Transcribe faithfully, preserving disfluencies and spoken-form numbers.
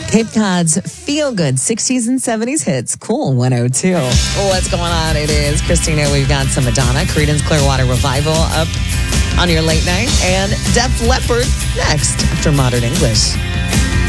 Cape Cod's feel-good sixties and seventies hits. Cool one oh two. What's going on? It is Christina. We've got some Madonna, Creedence Clearwater Revival up on your late night, and Def Leppard next after Modern English.